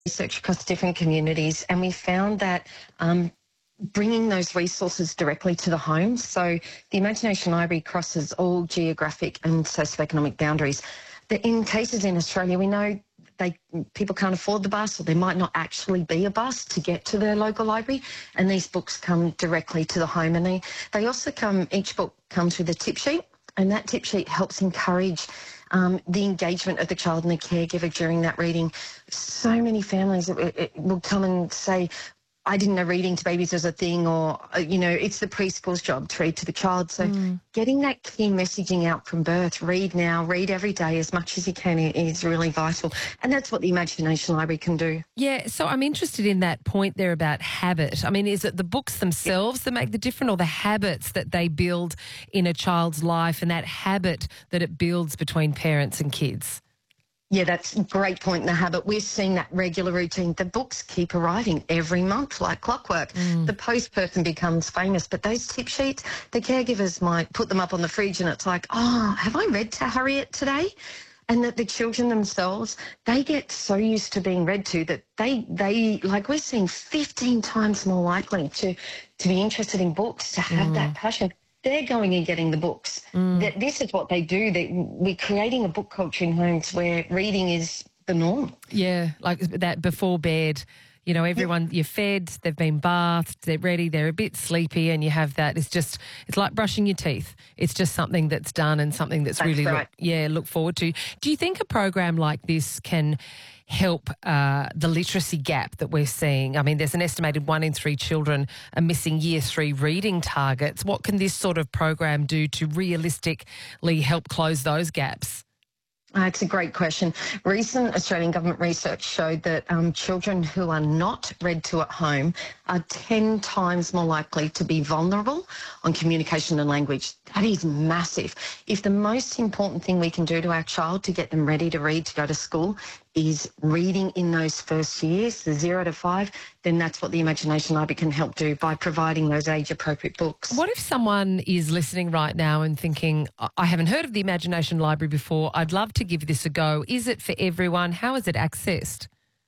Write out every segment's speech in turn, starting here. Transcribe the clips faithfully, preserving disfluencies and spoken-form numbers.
research across different communities, and we found that um, bringing those resources directly to the home. So the Imagination Library crosses all geographic and socioeconomic boundaries. The, in cases in Australia, we know they people can't afford the bus, or there might not actually be a bus to get to their local library, and these books come directly to the home. And they, they also come, each book comes with a tip sheet, and that tip sheet helps encourage um, the engagement of the child and the caregiver during that reading. So many families it, it will come and say, I didn't know reading to babies was a thing, or, you know, it's the preschool's job to read to the child. So mm. getting that key messaging out from birth, read now, read every day as much as you can, is really vital. And that's what the Imagination Library can do. Yeah, so I'm interested in that point there about habit. I mean, is it the books themselves yeah. that make the difference, or the habits that they build in a child's life, and that habit that it builds between parents and kids? Yeah, that's a great point in the habit. We're seeing that regular routine. The books keep arriving every month like clockwork. Mm. The post person becomes famous, but those tip sheets, the caregivers might put them up on the fridge, and it's like, oh, have I read to Harriet today? And that the children themselves, they get so used to being read to that they, they like we're seeing fifteen times more likely to, to be interested in books, to have mm. that passion. They're going and getting the books. Mm. That this is what they do. They, we're creating a book culture in homes where reading is the norm. Yeah, like that before bed. You know, everyone, you're fed, they've been bathed, they're ready, they're a bit sleepy, and you have that. It's just, it's like brushing your teeth. It's just something that's done and something that's, that's really, right. look, yeah, look forward to. Do you think a program like this can help uh, the literacy gap that we're seeing? I mean, there's an estimated one in three children are missing year three reading targets. What can this sort of program do to realistically help close those gaps? Uh, it's a great question. Recent Australian government research showed that um, children who are not read to at home are ten times more likely to be vulnerable on communication and language. That is massive. If the most important thing we can do to our child to get them ready to read, to go to school, is reading in those first years, the zero to five, then that's what the Imagination Library can help do by providing those age-appropriate books. What if someone is listening right now and thinking, I haven't heard of the Imagination Library before, I'd love to give this a go. Is it for everyone? How is it accessed?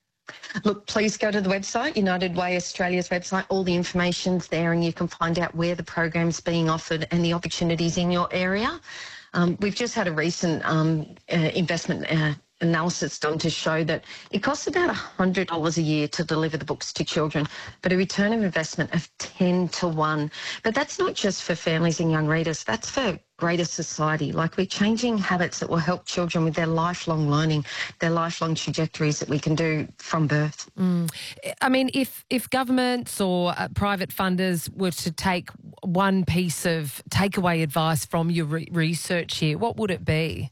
Look, please go to the website, United Way Australia's website. All the information's there, and you can find out where the program's being offered and the opportunities in your area. Um, we've just had a recent um, uh, investment uh, analysis done to show that it costs about one hundred dollars a year to deliver the books to children, but a return of investment of ten to one. But that's not just for families and young readers, that's for greater society. Like, we're changing habits that will help children with their lifelong learning, their lifelong trajectories that we can do from birth. Mm. I mean, if, if governments or uh, private funders were to take one piece of takeaway advice from your re- research here, what would it be?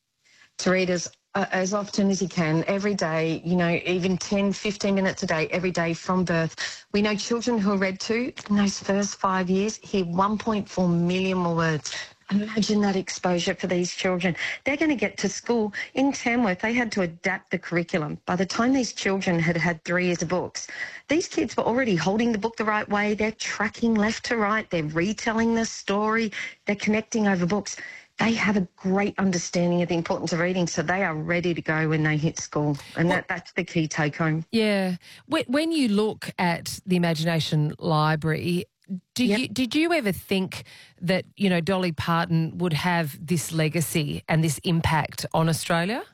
To readers, Uh, as often as you can, every day, you know, even ten, fifteen minutes a day, every day from birth. We know children who are read to in those first five years hear one point four million more words. Imagine that exposure for these children. They're going to get to school. In Tamworth, they had to adapt the curriculum. By the time these children had had three years of books, these kids were already holding the book the right way. They're tracking left to right. They're retelling the story. They're connecting over books. They have a great understanding of the importance of reading, so they are ready to go when they hit school, and that, that's the key take-home. Yeah. When you look at the Imagination Library, do yep. you, did you ever think that, you know, Dolly Parton would have this legacy and this impact on Australia?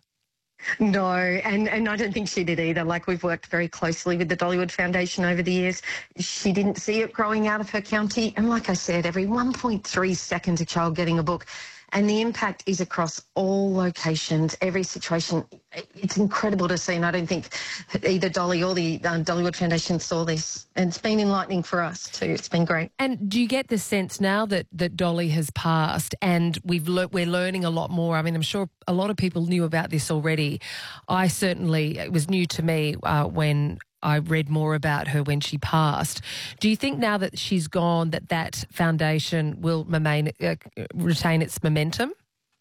No, and, and I don't think she did either. Like, we've worked very closely with the Dollywood Foundation over the years. She didn't see it growing out of her county, and like I said, every one point three seconds a child getting a book. And the impact is across all locations, every situation. It's incredible to see, and I don't think either Dolly or the um, Dollywood Foundation saw this. And it's been enlightening for us too. It's been great. And do you get the sense now that, that Dolly has passed and we've le- we're learning a lot more? I mean, I'm sure a lot of people knew about this already. I certainly, it was new to me uh, when I read more about her when she passed. Do you think now that she's gone that that foundation will remain, uh, retain its momentum?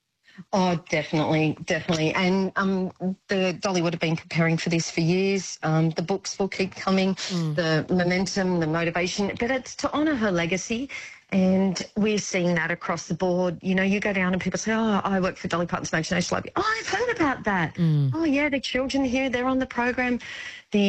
Oh, definitely, definitely. And um, the Dollywood have been preparing for this for years. Um, the books will keep coming, mm. the momentum, the motivation, but it's to honour her legacy. And we're seeing that across the board. You know, you go down and people say, oh, I work for Dolly Parton's Imagination Library. Oh, I've heard about that. Mm. Oh, yeah, the children here, they're on the program. The